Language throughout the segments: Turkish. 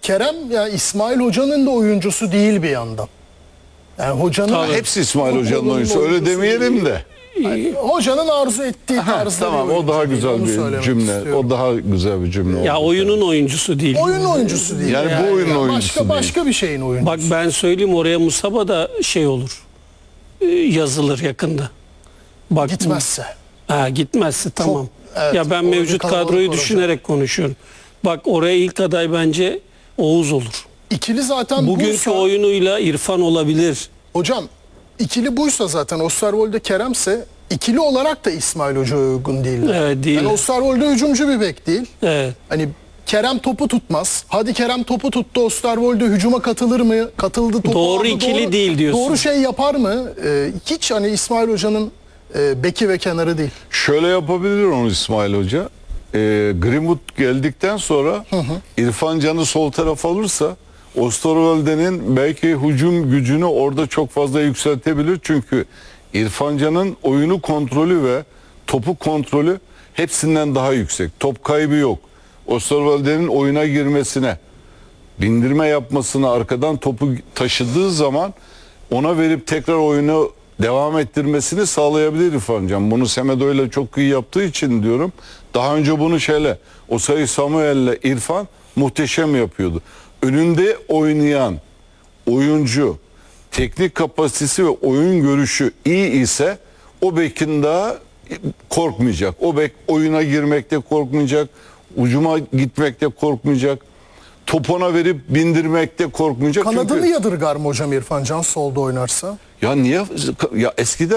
Kerem ya İsmail Hoca'nın da oyuncusu değil bir yandan. Yani hocanın Tabii. Hepsi İsmail Hoca'nın futbolun oyuncusu. Öyle oyuncusu demeyelim değil. de. Yani hocanın arzu ettiği tarzda Tamam, bir o daha oyuncu değil, güzel onu bir söylemek cümle. istiyorum. O daha güzel bir cümle Ya oldu. oyunun oyuncusu değil. Oyun oyuncusu değil. Yani bu oyunun oyuncusu değil. Başka bir şeyin oyuncusu. Bak ben söyleyeyim, oraya Musaba da şey olur. Yazılır yakında. Bak Gitmezse. Gitmezse tamam. evet, Ya ben orada mevcut kalabalık kadroyu olacak. düşünerek konuşuyorum. Bak oraya ilk aday bence Oğuz olur. İkili zaten Bugünkü buysa, oyunuyla İrfan olabilir. hocam ikili buysa zaten Osterwolde Kerem'se ikili olarak da İsmail Hoca'ya uygun değil. Evet, değil. Yani Osterwolde hücumcu bir bek değil. Evet. Hani Kerem topu tutmaz. Hadi Kerem topu tuttu, Osterwolde hücuma katılır mı? Katıldı, topu Doğru aldı, ikili değil diyorsun. Doğru şey yapar mı? Hiç hani İsmail Hoca'nın beki ve kenarı değil. Şöyle yapabilir onu İsmail Hoca. Greenwood geldikten sonra İrfan Can'ı sol tarafa alırsa Osterwolde'nin belki hücum gücünü orada çok fazla yükseltebilir. Çünkü İrfan Can'ın oyunu kontrolü ve topu kontrolü hepsinden daha yüksek. Top kaybı yok. Osterwolde'nin oyuna girmesine, bindirme yapmasına, arkadan topu taşıdığı zaman ona verip tekrar oyunu devam ettirmesini sağlayabilir İrfan Can. Bunu Semedo ile çok iyi yaptığı için diyorum. Daha önce bunu Osayi Samuel'le İrfan muhteşem yapıyordu. Önünde oynayan oyuncu teknik kapasitesi ve oyun görüşü iyi ise o bekin daha korkmayacak. O bek oyuna girmekte korkmayacak. Ucuma gitmekte korkmayacak. Topona verip bindirmekte korkmayacak. Kanadını Çünkü yadırgar mı hocam İrfan Can solda oynarsa? ya niye ya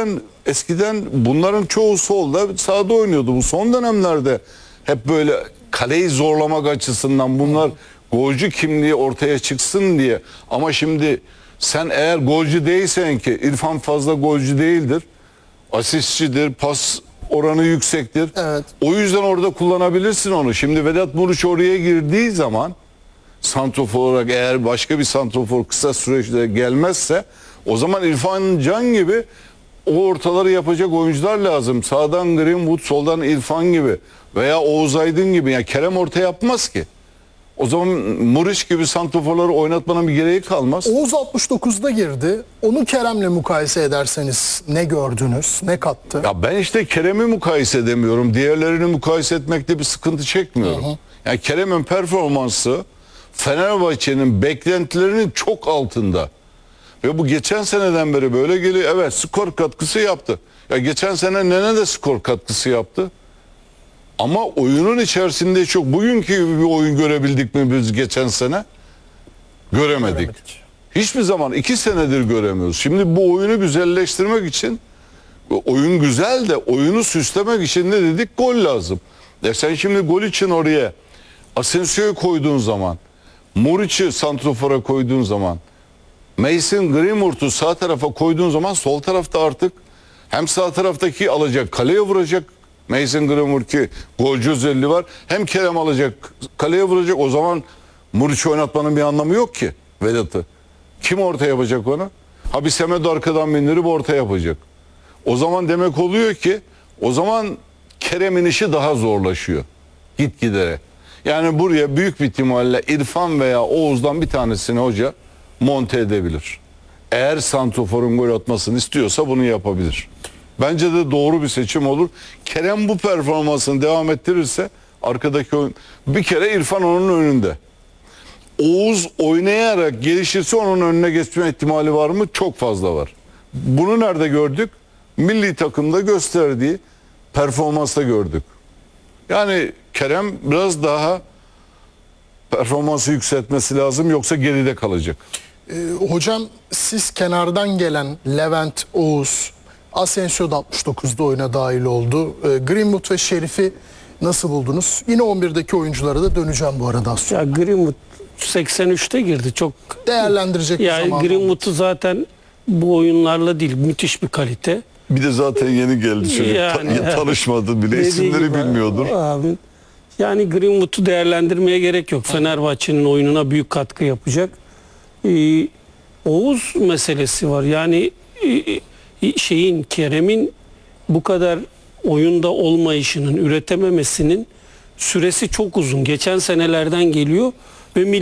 eskiden bunların çoğu solda, sağda oynuyordu. Bu son dönemlerde hep böyle kaleyi zorlamak açısından bunlar golcü kimliği ortaya çıksın diye. Ama şimdi sen eğer golcü değilsen, ki İrfan fazla golcü değildir. Asistçidir, pas oranı yüksektir. Evet. O yüzden orada kullanabilirsin onu. Şimdi Vedat Muriç oraya girdiği zaman santrofor olarak, eğer başka bir santrofor kısa süreçte gelmezse, o zaman İrfan Can gibi o ortaları yapacak oyuncular lazım. Sağdan Greenwood, soldan İrfan gibi veya Oğuz Aydın gibi. Yani Kerem orta yapmaz ki. O zaman Muriç gibi santroforları oynatmanın bir gereği kalmaz. Oğuz 69'da girdi. Onu Kerem'le mukayese ederseniz ne gördünüz? Ne kattı? Ya ben işte Kerem'i mukayese edemiyorum. Diğerlerini mukayese etmekte bir sıkıntı çekmiyorum. Yani Kerem'in performansı Fenerbahçe'nin beklentilerinin çok altında. Ve bu geçen seneden beri böyle geliyor. Evet, skor katkısı yaptı. Ya geçen sene Nene de skor katkısı yaptı. Ama oyunun içerisinde çok, bugünkü gibi bir oyun görebildik mi biz geçen sene? Göremedik. Hiçbir zaman 2 senedir göremiyoruz. Şimdi bu oyunu güzelleştirmek için, oyun güzel de oyunu süslemek için ne dedik? Gol lazım. Sen şimdi gol için oraya Asensio'yu koyduğun zaman, Muriç'i santrofora koyduğun zaman, Mason Greenwood'u sağ tarafa koyduğun zaman, sol tarafta artık hem sağ taraftaki alacak, kaleye vuracak Mason Greenwood ki golcü özelliği var. Hem Kerem alacak, kaleye vuracak. O zaman Muriç'i oynatmanın bir anlamı yok ki, Vedat'ı. Kim orta yapacak onu? Ha bir Semedo arkadan bindirip orta yapacak. O zaman demek oluyor ki o zaman Kerem'in işi daha zorlaşıyor gitgide. Yani buraya büyük bir ihtimalle İrfan veya Oğuz'dan bir tanesini hoca monte edebilir. Eğer santroforun gol atmasını istiyorsa bunu yapabilir. Bence de doğru bir seçim olur. Kerem bu performansını devam ettirirse arkadaki oyun, bir kere İrfan onun önünde. Oğuz oynayarak gelişirse onun önüne geçme ihtimali var mı? Çok fazla var. Bunu nerede gördük? Milli takımda gösterdiği performansta gördük. Yani Kerem biraz daha performansı yükseltmesi lazım, yoksa geride kalacak. Hocam siz kenardan gelen Levent, Oğuz, Asensio da 69'da oyuna dahil oldu. Greenwood ve Şerif'i nasıl buldunuz? Yine 11'deki oyunculara da döneceğim bu arada az sonra. Ya Greenwood 83'te girdi. Çok Değerlendirecek bir yani zaman. Greenwood'u zaten bu oyunlarla değil, müthiş bir kalite. Bir de zaten yeni geldi çocuk. Yani, Tanışmadı bile, Dediği isimleri gibi bilmiyordur. Abi, yani Greenwood'u değerlendirmeye gerek yok. Fenerbahçe'nin oyununa büyük katkı yapacak. Oğuz meselesi var. Yani Kerem'in bu kadar oyunda olmayışının, üretememesinin süresi çok uzun. Geçen senelerden geliyor ve